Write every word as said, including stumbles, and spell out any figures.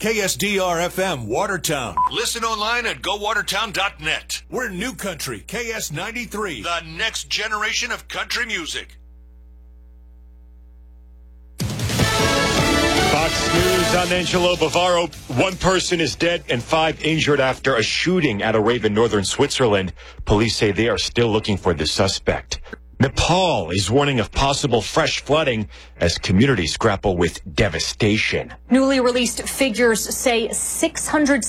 K S D R F M Watertown. Listen online at go watertown dot net. We're New Country, K S ninety-three, the next generation of country music. Fox News, I'm Angelo Bavaro. One person is dead and five injured after a shooting at a rave in northern Switzerland. Police say they are still looking for the suspect. Nepal is warning of possible fresh flooding as communities grapple with devastation. Newly released figures say six hundred